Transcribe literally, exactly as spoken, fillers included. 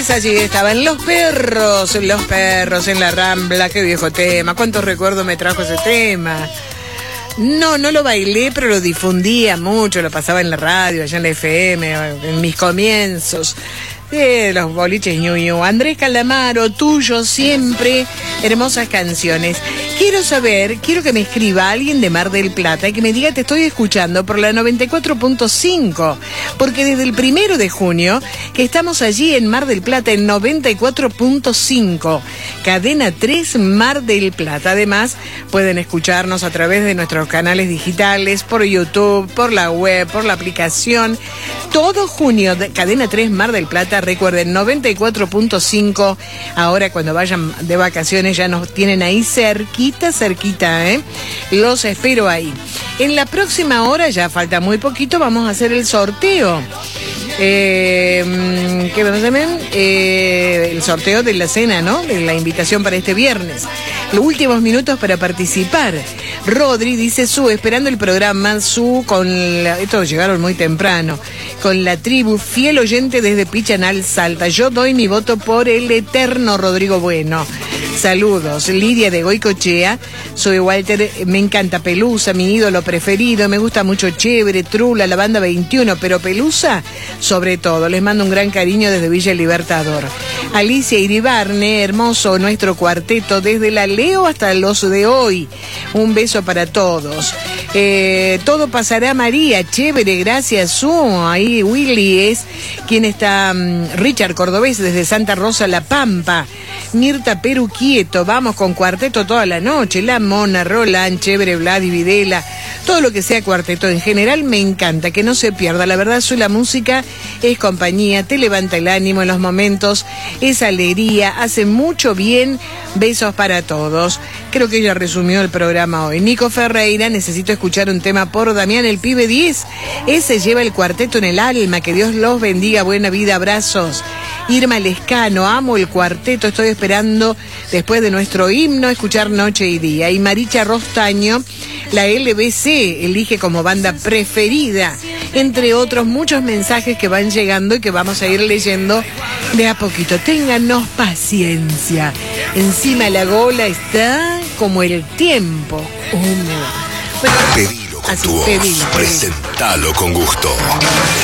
Allí estaban los perros, los perros en la Rambla, qué viejo tema, cuántos recuerdos me trajo ese tema. No, no lo bailé, pero lo difundía mucho, lo pasaba en la radio, allá en la F M, en mis comienzos. De los boliches ñu, ñu. Andrés Calamaro, tuyo siempre, hermosas canciones. Quiero saber, quiero que me escriba alguien de Mar del Plata y que me diga te estoy escuchando por la noventa y cuatro punto cinco, porque desde el primero de junio que estamos allí en Mar del Plata en noventa y cuatro punto cinco, Cadena tres Mar del Plata. Además pueden escucharnos a través de nuestros canales digitales, por YouTube, por la web, por la aplicación. Todo junio, de Cadena tres Mar del Plata, recuerden, noventa y cuatro punto cinco. Ahora cuando vayan de vacaciones ya nos tienen ahí cerquita, cerquita, ¿eh? Los espero ahí. En la próxima hora, ya falta muy poquito, vamos a hacer el sorteo. Eh, ¿Qué vamos a hacer? Eh, el sorteo de la cena, ¿no? De la invitación para este viernes. Los últimos minutos para participar. Rodri dice su, esperando el programa, su con la, estos llegaron muy temprano, con la tribu, fiel oyente desde Pichanal, Salta. Yo doy mi voto por el eterno Rodrigo Bueno. Saludos. Lidia de Goicochea. Soy Walter, me encanta Pelusa, mi ídolo preferido, me gusta mucho Chévere, Trula, la banda veintiuno, pero Pelusa sobre todo. Les mando un gran cariño desde Villa Libertador. Alicia Iribarne, hermoso nuestro cuarteto, desde la Leo hasta los de hoy. Un beso para todos. Eh, todo pasará, María, chévere, gracias. Su, ahí Willy es quien está, um, Richard Cordobés desde Santa Rosa, La Pampa. Mirta Perú Quieto, vamos con cuarteto toda la noche. La Mona, Roland, chévere, Vlad y Videla. Todo lo que sea cuarteto en general me encanta, que no se pierda. La verdad, soy la música, es compañía, te levanta el ánimo en los momentos, es alegría, hace mucho bien. Besos para todos. Creo que ella resumió el programa hoy. Nico Ferreira, necesito escuchar un tema por Damián, el pibe diez. Ese lleva el cuarteto en el alma. Que Dios los bendiga. Buena vida, abrazos. Irma Lescano, amo el cuarteto. Estoy esperando, después de nuestro himno, escuchar Noche y Día. Y Maricha Rostaño, la L B C, elige como banda preferida. Entre otros muchos mensajes que van llegando y que vamos a ir leyendo de a poquito. Téngannos paciencia. Encima la gola está como el tiempo húmedo. Bueno, pedilo con así, tu voz, pedilo, pedilo. presentalo con gusto.